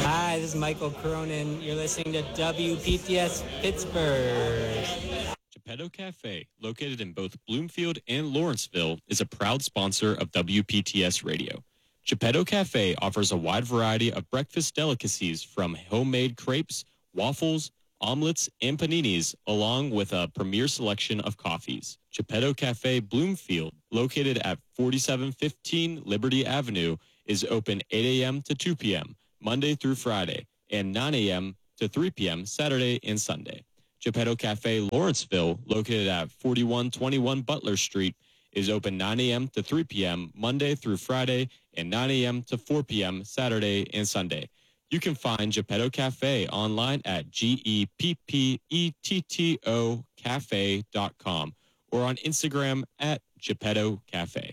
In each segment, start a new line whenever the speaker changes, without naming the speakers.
Hi, this is Michael Cronin. You're listening to WPTS Pittsburgh.
Geppetto Cafe, located in both Bloomfield and Lawrenceville, is a proud sponsor of WPTS Radio. Geppetto Cafe offers a wide variety of breakfast delicacies from homemade crepes, waffles, omelets, and paninis, along with a premier selection of coffees. Geppetto Cafe Bloomfield, located at 4715 Liberty Avenue, is open 8 a.m. to 2 p.m., Monday through Friday, and 9 a.m. to 3 p.m. Saturday and Sunday. Geppetto Cafe Lawrenceville, located at 4121 Butler Street, is open 9 a.m. to 3 p.m. Monday through Friday and 9 a.m. to 4 p.m. Saturday and Sunday. You can find Geppetto Cafe online at GEPPETTO cafe.com or on Instagram at Geppetto Cafe.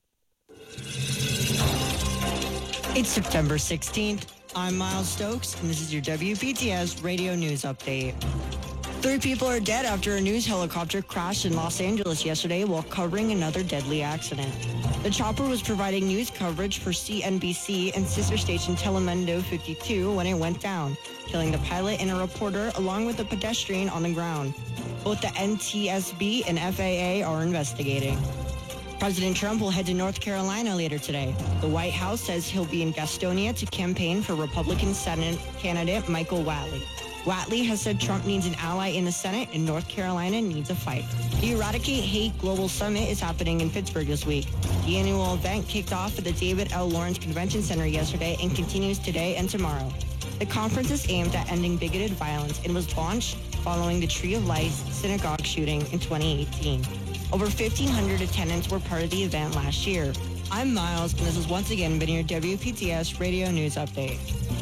It's September 16th. I'm Miles Stokes, and this is your WPTS Radio News Update. 3 people are dead after a news helicopter crashed in Los Angeles yesterday while covering another deadly accident. The chopper was providing news coverage for CNBC and sister station Telemundo 52 when it went down, killing the pilot and a reporter along with a pedestrian on the ground. Both the NTSB and FAA are investigating. President Trump will head to North Carolina later today. The White House says he'll be in Gastonia to campaign for Republican Senate candidate Michael Whatley. Whatley has said Trump needs an ally in the Senate and North Carolina needs a fighter. The Eradicate Hate Global Summit is happening in Pittsburgh this week. The annual event kicked off at the David L. Lawrence Convention Center yesterday and continues today and tomorrow. The conference is aimed at ending bigoted violence and was launched following the Tree of Life synagogue shooting in 2018. Over 1,500 attendants were part of the event last year. I'm Miles, and this has once again been your WPTS Radio News Update.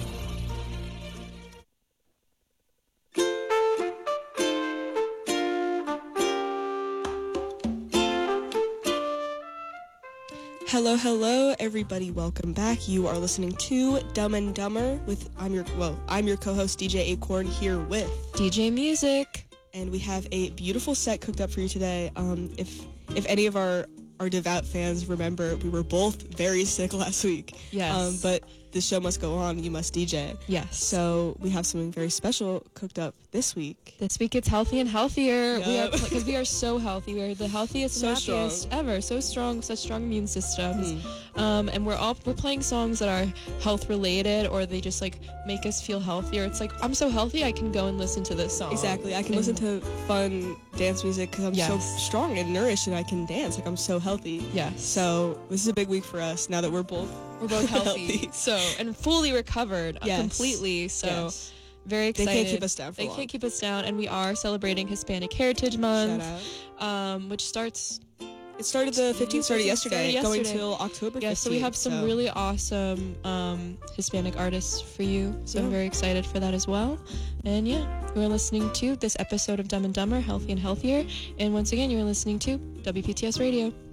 Hello, everybody. Welcome back. You are listening to Dumb and Dumber with I'm your co-host DJ Acorn here with
DJ Music,
and we have a beautiful set cooked up for you today. If any of our devout fans remember, we were both very sick last week.
Yes.
But the show must go on. You must DJ.
Yes.
So we have something very special cooked up this week.
This week it's healthy and healthier.
Yep.
Because we are so healthy. We are the healthiest and happiest ever. So strong, such strong immune systems. And we're playing songs that are health related, or they just like make us feel healthier. It's like, I'm so healthy, I can go and listen to this song.
Exactly. I can listen to fun dance music because I'm so strong and nourished, and I can dance. Like, I'm so healthy.
Yes.
So this is a big week for us now that we're both
healthy. So, and fully recovered completely. So very excited.
They can't keep us down for long.
They can't keep us down, and we are celebrating Hispanic Heritage Month.
Shout out.
Which starts...
It started the 15th, started yesterday, going till October 15th.
Yeah, so we have some really awesome Hispanic artists for you. So I'm very excited for that as well. And yeah, you're listening to this episode of Dumb and Dumber, Healthy and Healthier. And once again, you're listening to WPTS Radio.